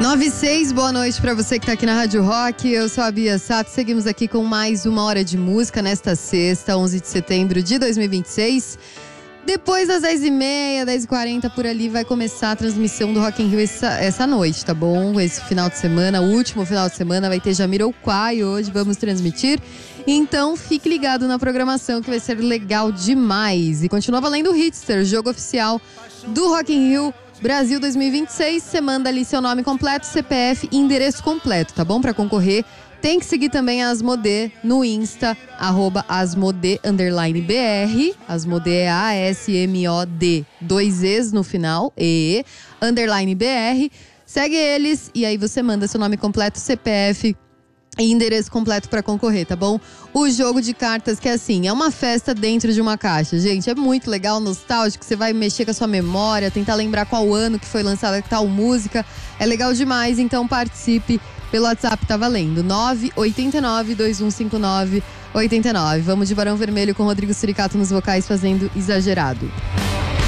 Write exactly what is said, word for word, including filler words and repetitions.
nove e seis, boa noite pra você que tá aqui na Rádio Rock. Eu sou a Bia Sato, seguimos aqui com mais uma hora de música nesta sexta, onze de setembro de dois mil e vinte e seis. Depois das dez e meia, dez e quarenta por ali, vai começar a transmissão do Rock in Rio essa, essa noite, tá bom? Esse final de semana, o último final de semana, vai ter Jamiroquai hoje, vamos transmitir. Então fique ligado na programação que vai ser legal demais. E continua valendo o Hitster, jogo oficial do Rock in Rio Brasil dois mil e vinte e seis. Você manda ali seu nome completo, C P F e endereço completo, tá bom? Pra concorrer. Tem que seguir também a Asmodee no Insta, arroba Asmodee underline B R. Asmodee é A S M O D, dois Es no final, E, underline B R. Segue eles e aí você manda seu nome completo, C P F e endereço completo pra concorrer, tá bom? O jogo de cartas que é assim, é uma festa dentro de uma caixa. Gente, é muito legal, nostálgico, você vai mexer com a sua memória, tentar lembrar qual ano que foi lançada tal música. É legal demais, então participe. Pelo WhatsApp tá valendo, nove oito nove, dois um cinco nove, oito nove. Vamos de Barão Vermelho com Rodrigo Suricato nos vocais fazendo Exagerado.